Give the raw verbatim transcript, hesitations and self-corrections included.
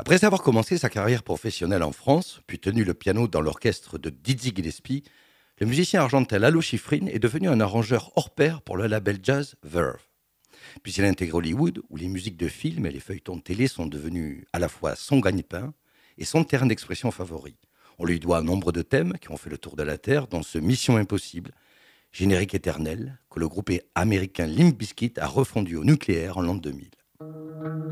Après avoir commencé sa carrière professionnelle en France, puis tenu le piano dans l'orchestre de Dizzy Gillespie, le musicien argentin Lalo Schifrin est devenu un arrangeur hors pair pour le label jazz Verve. Puis il intègre Hollywood, où les musiques de films et les feuilletons de télé sont devenus à la fois son gagne-pain et son terrain d'expression favori. On lui doit un nombre de thèmes qui ont fait le tour de la Terre, dont ce Mission Impossible, générique éternel, que le groupe américain Limp Bizkit a refondu au nucléaire en l'an deux mille.